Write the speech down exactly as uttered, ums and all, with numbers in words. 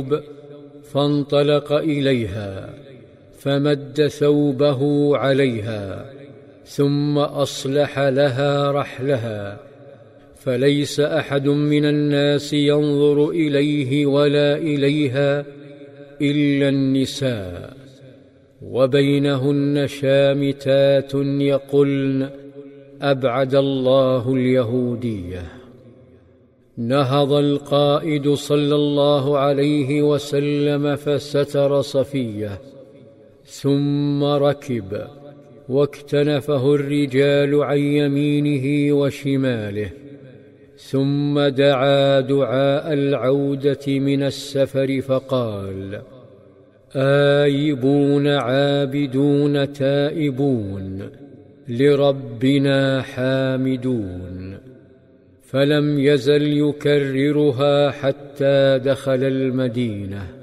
فانطلق إليها فمد ثوبه عليها، ثم أصلح لها رحلها، فليس أحد من الناس ينظر إليه ولا إليها إلا النساء، وبينهن شامتات يقولن: أبعد الله اليهودية. نهض القائد صلى الله عليه وسلم فستر صفية، ثم ركب، واكتنفه الرجال عن يمينه وشماله، ثم دعا دعاء العودة من السفر فقال: آيبون عابدون تائبون لربنا حامدون. فلم يزل يكررها حتى دخل المدينة.